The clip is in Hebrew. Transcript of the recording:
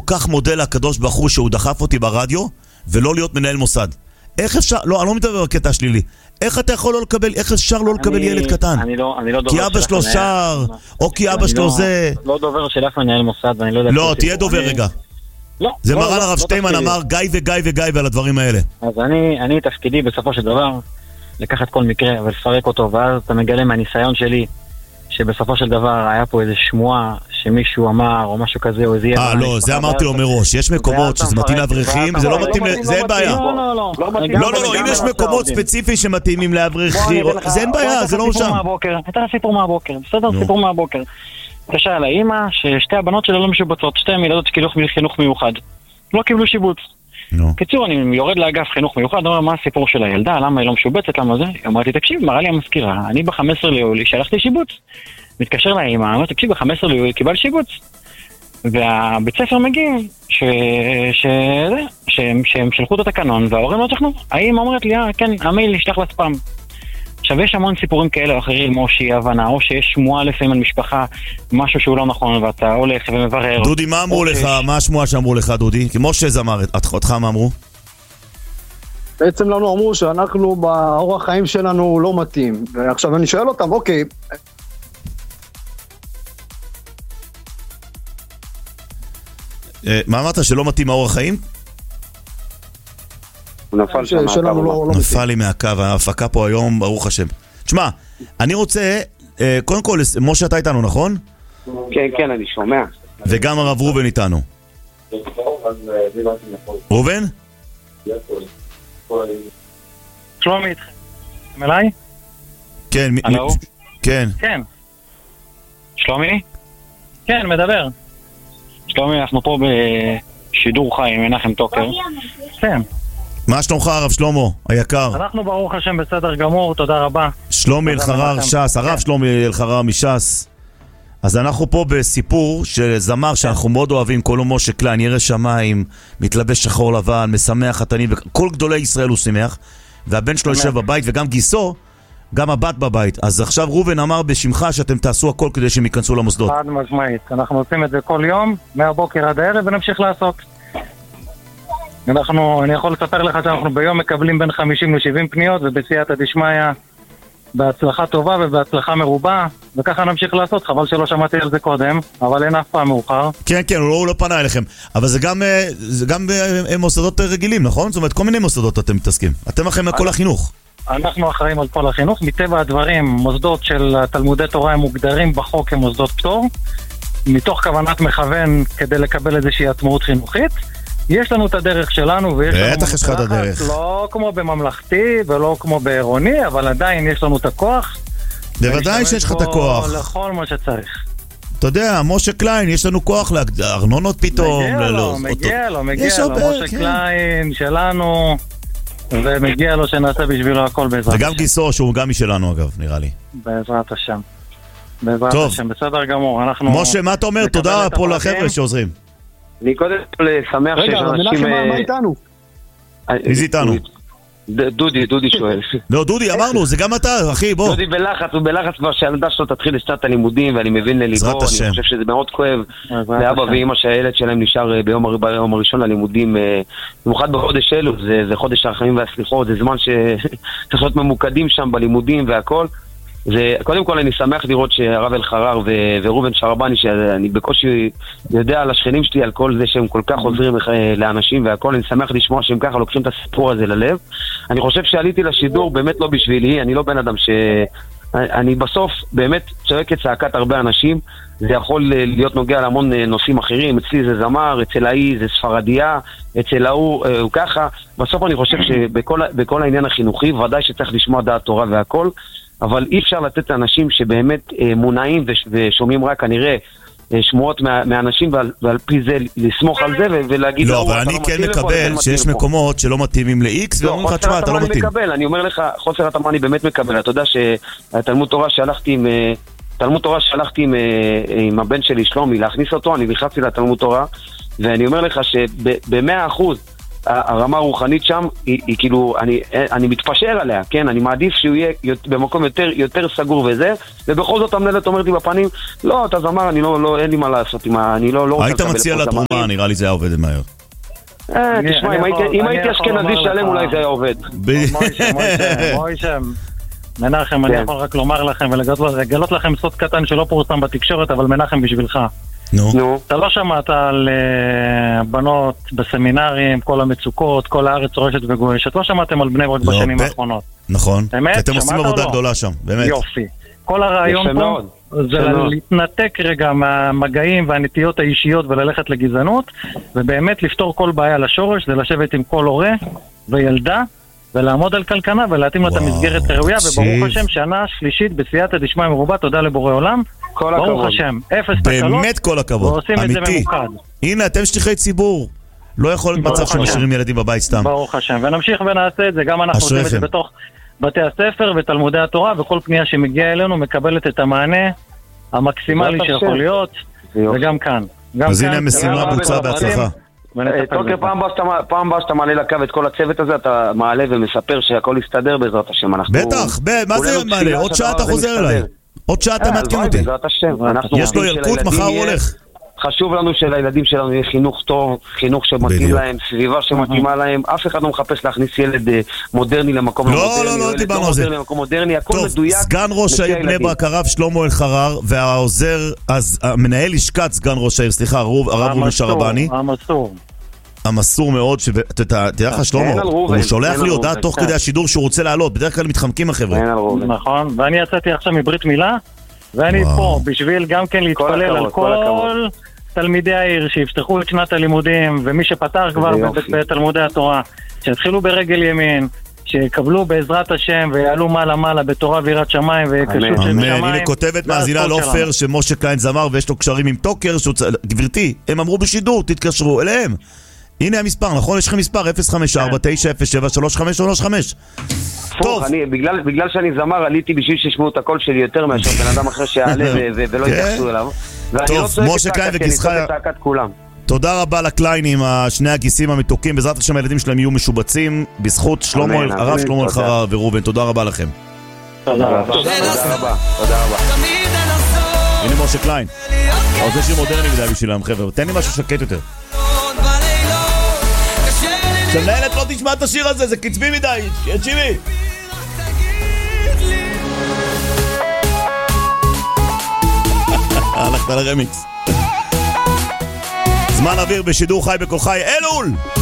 כך מודה לקדוש ברוך הוא שהוא דחף אותי ברדיו, ולא להיות מנהל מוסד. איך אפשר, לא, אני לא מדבר בקטע שלילי. איך אתה יכול לא לקבל, איך אפשר לא לקבל ילד קטן? אני לא דובר כי אבא שלו שר, או כי אבא שלו זה... לא דובר של אף מנהל מוסד, ואני לא יודע... לא, תהיה דובר רגע. זה מרן הרב שטיימן אמר גיא וגיא וגיא ועל הדברים האלה. אז אני תפקידי בסופו של דבר לקחת כל מקרה ולפרק אותו, ואז אתה מגלה מהניסיון שלי שבסופו של דבר היה פה איזה שמועה שמישהו אמר או משהו כזה או איזה... לא, זה אמרתי לו מראש. יש מקומות שזה מתאים לאברכים, זה לא מתאים, זה אין בעיה. לא, אם יש מקומות ספציפיים שמתאימים לאברכים, זה אין בעיה, זה לא שם. הייתה סיפור מהבוקר, בסדר? סיפור מהבוקר. התקשרה אל האמא ששתי הבנות שלה לא משובצות, שתיהן ילדות חינוך מיוחד. לא קיבלו שיבוץ. קיצור, אני יורד לאגף חינוך מיוחד, אומר מה הסיפור של הילדה, למה היא לא משובצת, למה זה? אמרתי, תקשיב, מראה לי המזכירה, אני ב-15 ליולי שלחתי שיבוץ. מתקשר לאמא, אמרתי, תקשיב, ב-15 ליולי קיבל שיבוץ. והבית ספר מגיב שהם שלחו את התקנון וההורים לא תכנו. האמא אומרת לי, כן, המייל נשלח לספאם. עכשיו יש המון סיפורים כאלה או אחרים, או שהיא הבנה, או שיש שמועה לפעמים על משפחה, משהו שהוא לא נכון, ואתה הולך ומברר. דודי, מה אמרו לך? מה השמועה שאמרו לך, דודי? כמו שזמר, אותך מה אמרו? בעצם לנו אמרו שאנחנו באורח חיים שלנו לא מתאים. ועכשיו אני שואל אותם, אוקיי. מה אמרת? שלא מתאים האורח חיים? נפל לי מהקו, ההפקה פה היום, ברוך השם. תשמע, אני רוצה, קודם כל, משה אתה איתנו, נכון? כן, אני שומע. וגם הרב רובן איתנו. רובן? שלומי איתכם. אליי? כן. הלו? כן. כן. שלומי? כן, מדבר. שלומי, אנחנו פה בשידור חי עם מנחם טוקר. כן. מה שלומך הרב שלמה, היקר? אנחנו ברוך השם בסדר גמור, תודה רבה. שלומי אלחרר ש"ס, הרב שלומי אלחרר מש"ס. אז אנחנו פה בסיפור של זמר שאנחנו מאוד אוהבים, קוראים לו משה קליין, ירא שמיים, מתלבש שחור לבן, משמח חתנים, כל גדולי ישראל הוא שמח, והבן שלו יושב בבית וגם גיסו, גם הבת בבית. אז עכשיו רובן אמר בשמך שאתם תעשו הכל כדי שהם ייכנסו למוסדות. חד משמעית, אנחנו עושים את זה כל יום, מהבוקר עד הערב, ונמשיך לעשות. אני יכול לספר לך שאנחנו ביום מקבלים בין 50 ל-70 פניות, ובסייעתא דשמיא בהצלחה טובה ובהצלחה מרובה, וככה נמשיך לעשות. חבל שלא שמעתי על זה קודם, אבל אין אף פעם מאוחר. כן, הוא לא פנה אליכם. אבל זה גם מוסדות רגילים, נכון? זאת אומרת, כל מיני מוסדות אתם מתעסקים. אתם אחראים על כל החינוך. אנחנו אחראים על כל החינוך. מטבע הדברים, מוסדות של תלמודי תורה הם מוגדרים בחוק כמוסדות פטור, מתוך כוונת מכוון כדי לקבל איזושהי עצמאות חינוכית. יש לנו את הדרך שלנו, ויש לנו בטח יש לך את הדרך. לא כמו בממלכתי ולא כמו בעירוני, אבל עדיין יש לנו את הכוח. בוודאי שיש לך את הכוח. לכל מה שצריך. אתה יודע, משה קליין, יש לנו כוח לארנונות פתאום. מגיע לו, משה קליין שלנו, ומגיע לו שנעשה בשבילו הכל בעזרת השם. וגם גיסו, שהוא גם משלנו אגב, נראה לי. בעזרת השם. בעזרת השם, בסדר גמור. משה, מה אתה אומר? תודה פה לחבר'ה שעוזרים. אני קודם כל שמח שיש אנשים... רגע, מנחם, מה איתנו? מי זה איתנו? דודי שואל. לא, דודי, אמרנו, זה גם אתה, אחי, בוא. דודי הוא בלחץ כבר שהילדה שלו תתחיל לשנת הלימודים, ואני מבין לליבו, אני חושב שזה מאוד כואב לאבא ואמא שהילד שלהם נשאר ביום הראשון ללימודים, במיוחד בחודש אלו, זה חודש הרחמים והסליחות, זה זמן שצריך להיות ממוקדים שם בלימודים והכל. קודם כל אני שמח לראות שהרב אלחרר ורובן שרבני, שאני בקושי יודע על השכנים שלי, על כל זה שהם כל כך עוזרים לאנשים והכל, אני שמח לשמוע שהם ככה לוקחים את הסיפור הזה ללב. אני חושב שעליתי לשידור באמת לא בשבילי, אני לא בן אדם אני בסוף באמת צועק את צעקת הרבה אנשים, זה יכול להיות נוגע להמון נושאים אחרים, אצלי זה זמר, אצל ההיא זה ספרדיה, אצל ההוא הוא ככה. בסוף אני חושב שבכל העניין החינוכי ודאי שצריך לשמוע דעת תורה והכל, אבל אי אפשר לתת לאנשים שבאמת מונעים ושומעים רק כנראה שמועות מאנשים, ועל פי זה לסמוך על זה ולהגיד... לא, אבל אני כן מקבל שיש מקומות שלא מתאימים ל-X ואומרים לך, תשמע, אתה לא מתאים. אני אומר לך, חוסר התאמה אני באמת מקבל. אתה יודע שהתלמוד תורה שהלכתי עם הבן שלי שלומי להכניס אותו, אני נכנסתי לתלמוד תורה, ואני אומר לך שב100% הרמה הרוחנית שם היא כאילו, אני מתפשר עליה, כן? אני מעדיף שהוא יהיה במקום יותר סגור וזה, ובכל זאת המנהלת אומרת לי בפנים, לא, אתה זמר, אין לי מה לעשות, אני לא רוצה... היית מציע לתרומה, נראה לי זה היה עובד מהר. תשמע, אם הייתי אשכנזי שלם אולי זה היה עובד. מוישה, מנחם, אני יכול רק לומר לכם ולגלות לכם סוד קטן שלא פורסם בתקשורת, אבל מנחם בשבילך. אתה לא שמעת על בנות בסמינרים, כל המצוקות, כל הארץ רועשת וגועשת, לא שמעתם על בני ברק בשנים האחרונות. נכון, כי אתם עושים עבודה גדולה שם, באמת. יופי. כל הרעיון פה זה להתנתק רגע מהמגעים והנטיות האישיות וללכת לגזענות, ובאמת לפתור כל בעיה לשורש, זה לשבת עם כל הורה וילדה, ולעמוד על כלכנה ולהתאים לה את המסגרת הראויה, וברוך השם שנה שלישית בסייעתא דשמיא מרובה, תודה לבורא עולם. ברוך השם, אפס תקלות. באמת כל הכבוד, ועושים את זה ממוקד. הנה, אתם שליחי ציבור. לא יכול להיות מצב שמשאירים ילדים בבית סתם. ברוך השם, ונמשיך ונעשה את זה. גם אנחנו עושים את זה בתוך בתי הספר ותלמודי התורה, וכל פנייה שמגיעה אלינו מקבלת את המענה המקסימלי שיכול להיות, וגם כאן. אז הנה המשימה בוצעה בהצלחה. פעם הבאה שאתה מעלה לקו את כל הצוות הזה, אתה מעלה ומספר שהכל יסתדר בעזרת השם. בטח, מה זה מעלה? עוד שעה אתה חוזר אליי. עוד שעה אתה מעדכן אותי. יש לו ילקוט, מחר הוא הולך. חשוב לנו שלילדים שלנו יהיה חינוך טוב, חינוך שמתאים להם, סביבה שמתאימה להם. אף אחד לא מחפש להכניס ילד מודרני למקום מודרני. לא דיברנו על זה. טוב, סגן ראש העיר בני ברק, הרב שלמה אלחרר, והעוזר, אז המנהל לשכת סגן ראש העיר, סליחה, הרב רובין שרבני. המסור מאוד, תדע לך שלמה, הוא שולח לי הודעה תוך כדי השידור שהוא רוצה לעלות, בדרך כלל מתחמקים החבר'ה. נכון, ואני יצאתי עכשיו מברית מילה, ואני פה בשביל גם כן להתפלל על כל תלמידי העיר שיפתחו את שנת הלימודים, ומי שפתח כבר בתלמודי התורה, שיתחילו ברגל ימין, שיקבלו בעזרת השם ויעלו מעלה בתורה ויראת שמיים ויקשו של שמיים. הנה כותבת מאזינה לאופר שמשה קליין זמר ויש לו קשרים עם טוקר, גברתי, הם אמרו בשידור, תתקשרו אליהם. הנה המספר, נכון? יש לכם מספר 054-907-3535. טוב, בגלל שאני זמר עליתי בשביל שישמעו את הקול שלי יותר מאשר בן אדם אחר שיעלה ולא יתייחסו אליו. טוב, משה קליין וגיסך, תודה רבה לקליינים, שני הגיסים המתוקים, בעזרת השם הילדים שלהם יהיו משובצים בזכות הרב שלמה אלחרר וראובן. תודה רבה לכם. תודה רבה. הנה משה קליין, זה שיר מודרני מדי בשבילם חבר'ה, תן לי משהו שקט יותר. שמנהלת לא תשמע את השיר הזה, זה קצבי מדי, תקשיבי. הלכת לרמיקס. זמן אוויר בשידור חי בכל חי, אלול!